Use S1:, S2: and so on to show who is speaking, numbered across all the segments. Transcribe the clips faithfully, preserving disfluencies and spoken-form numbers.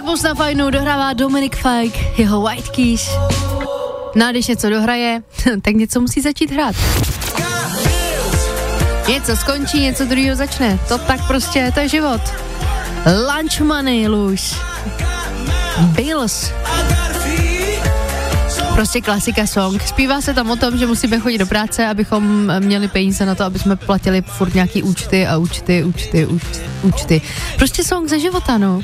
S1: Moc na Fajnu dohrává Dominic Fike, jeho White Keys. No a když něco dohraje, tak něco musí začít hrát. Něco skončí, něco druhého začne. To tak prostě, to je život. Lunch Money, Luis. Bills. Prostě klasika song. Zpívá se tam o tom, že musíme chodit do práce, abychom měli peníze na to, aby jsme platili furt nějaký účty a účty, účty, účty, účty. Prostě song ze života, no.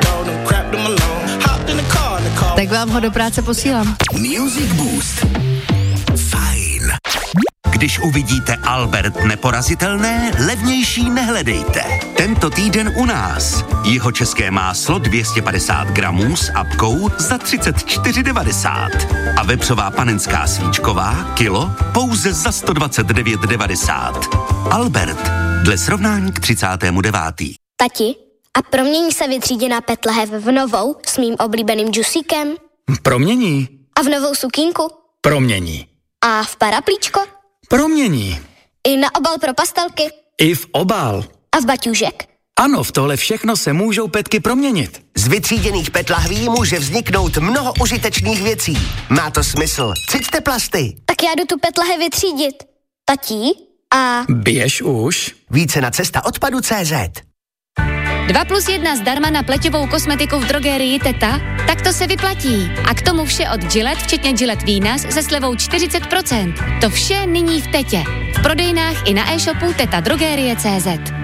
S1: Tak vám ho do práce posílám.
S2: Music Boost. Fajn. Když uvidíte Albert Neporazitelné, levnější nehledejte. Tento týden u nás. Jihočeské máslo dvě stě padesát gramů s apkou za třicet čtyři devadesát. A vepřová panenská svíčková kilo pouze za sto dvacet devět devadesát. Albert, dle srovnání k třicátému devátému
S3: Tati, a promění se vytříděná PET lahev v novou s mým oblíbeným džusíkem?
S4: Promění.
S3: A v novou sukínku?
S4: Promění.
S3: A v paraplíčko?
S4: Promění.
S3: I na obal pro pastelky?
S4: I v obal.
S3: A v baťůžek?
S4: Ano, v tohle všechno se můžou petky proměnit.
S5: Z vytříděných PET lahví může vzniknout mnoho užitečných věcí. Má to smysl. Ciťte plasty.
S3: Tak já jdu tu PET lahev vytřídit. Tatí? A...
S4: Běž už.
S5: Více na cesta odpadu tečka cé zet.
S6: dva plus jedna zdarma na pleťovou kosmetiku v drogérii Teta? Tak to se vyplatí. A k tomu vše od Gillette, včetně Gillette Venus, se slevou čtyřicet procent. To vše nyní v Tetě. V prodejnách i na e-shopu teta drogerie tečka cé zet.